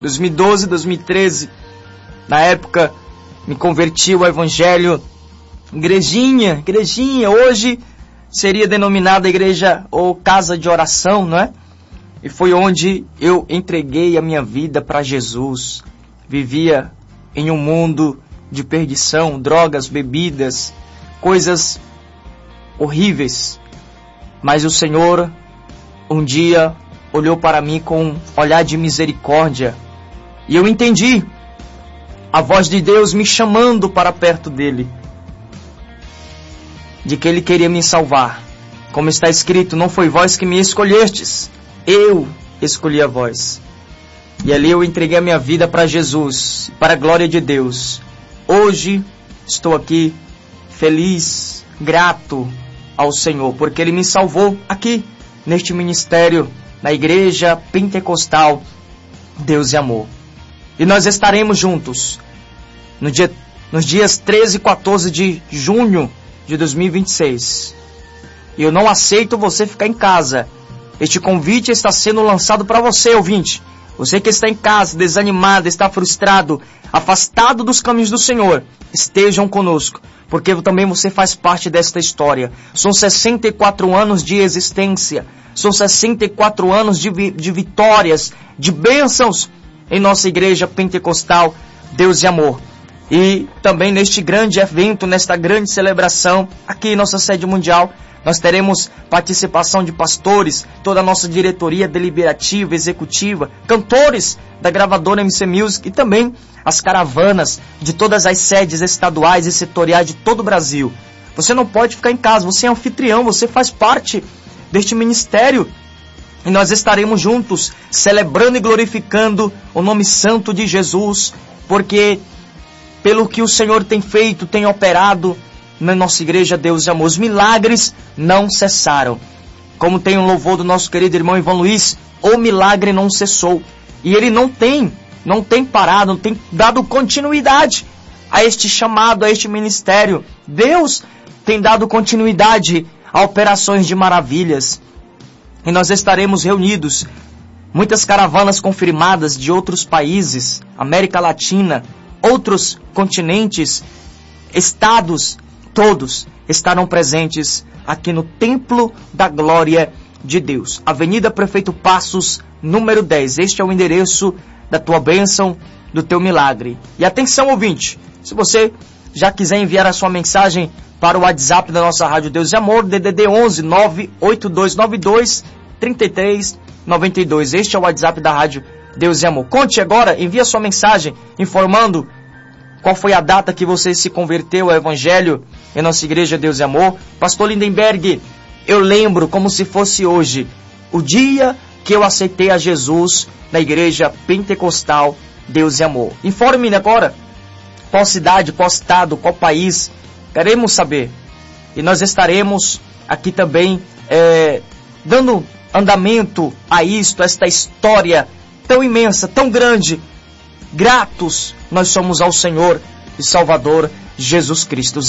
2012, 2013, na época me converti ao Evangelho. Igrejinha, hoje seria denominada igreja ou casa de oração, não é? E foi onde eu entreguei a minha vida para Jesus. Vivia em um mundo de perdição, drogas, bebidas, coisas horríveis. Mas o Senhor um dia olhou para mim com um olhar de misericórdia. E eu entendi a voz de Deus me chamando para perto dele, de que ele queria me salvar. Como está escrito, não foi vós que me escolhestes, eu escolhi a vós. E ali eu entreguei a minha vida para Jesus, para a glória de Deus. Hoje estou aqui feliz, grato ao Senhor, porque Ele me salvou aqui, neste ministério, na Igreja Pentecostal Deus e Amor. E nós estaremos juntos nos dias 13 e 14 de junho de 2026. E eu não aceito você ficar em casa. Este convite está sendo lançado para você, ouvinte. Você que está em casa, desanimado, está frustrado, afastado dos caminhos do Senhor, estejam conosco, porque também você faz parte desta história. São 64 anos de existência, são 64 anos de vitórias, de bênçãos em nossa Igreja Pentecostal Deus e Amor. E também neste grande evento, nesta grande celebração, aqui em nossa sede mundial, nós teremos participação de pastores, toda a nossa diretoria deliberativa, executiva, cantores da gravadora MC Music e também as caravanas de todas as sedes estaduais e setoriais de todo o Brasil. Você não pode ficar em casa, você é anfitrião, você faz parte deste ministério. E nós estaremos juntos, celebrando e glorificando o nome santo de Jesus, porque pelo que o Senhor tem feito, tem operado na nossa Igreja Deus e Amor, os milagres não cessaram. Como tem um louvor do nosso querido irmão Ivan Luiz, o milagre não cessou. E ele não tem parado, não tem dado continuidade a este chamado, a este ministério. Deus tem dado continuidade a operações de maravilhas. E nós estaremos reunidos, muitas caravanas confirmadas de outros países, América Latina, outros continentes, estados, todos estarão presentes aqui no Templo da Glória de Deus. Avenida Prefeito Passos, número 10. Este é o endereço da tua bênção, do teu milagre. E atenção, ouvinte, se você já quiser enviar a sua mensagem para o WhatsApp da nossa Rádio Deus e Amor, DDD 11 98292 3392. Este é o WhatsApp da Rádio Deus e Amor. Conte agora, envie a sua mensagem informando qual foi a data que você se converteu ao Evangelho em nossa Igreja Deus e Amor. Pastor Lindenberg, eu lembro como se fosse hoje, o dia que eu aceitei a Jesus na Igreja Pentecostal Deus e Amor. Informe-me agora, qual cidade, qual estado, qual país, queremos saber. E nós estaremos aqui também dando andamento a isto, a esta história tão imensa, tão grande. Gratos nós somos ao Senhor e Salvador Jesus Cristo.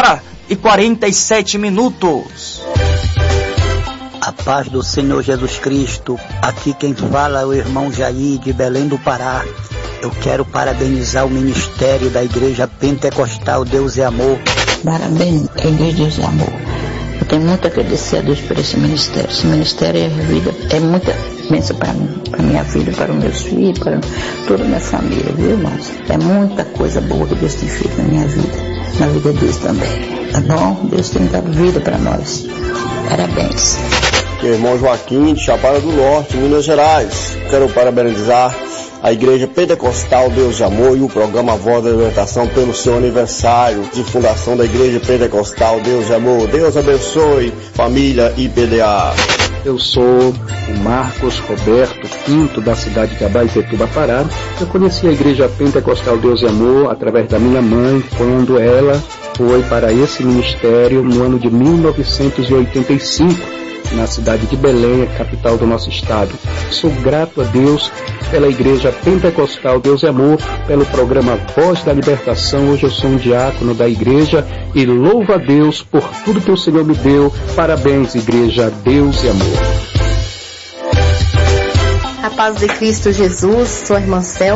0h47. A paz do Senhor Jesus Cristo. Aqui quem fala é o irmão Jair de Belém do Pará. Eu quero parabenizar o ministério da Igreja Pentecostal Deus e Amor. Parabéns, Igreja Deus e Amor. Eu tenho muito a agradecer a Deus por esse ministério. Esse ministério é vida, é muita bênção para mim, para minha vida, para os meus filhos, para toda a minha família, viu, irmãos? É muita coisa boa que Deus tem feito na minha vida, na vida deles também. Tá bom? Deus tem dado vida para nós. Parabéns. Aqui é o irmão Joaquim, de Chapada do Norte, Minas Gerais. Quero parabenizar a Igreja Pentecostal Deus de Amor e o programa Voz da Libertação pelo seu aniversário de fundação da Igreja Pentecostal Deus de Amor. Deus abençoe, família IPDA. Eu sou o Marcos Roberto Pinto, da cidade de Abaetetuba, Pará. Eu conheci a Igreja Pentecostal Deus e Amor através da minha mãe, quando ela foi para esse ministério no ano de 1985. Na cidade de Belém, capital do nosso estado. Sou grato a Deus pela Igreja Pentecostal Deus e Amor, pelo programa Voz da Libertação. Hoje eu sou um diácono da igreja e louvo a Deus por tudo que o Senhor me deu. Parabéns, Igreja Deus e Amor. A paz de Cristo Jesus, sua irmã Cel.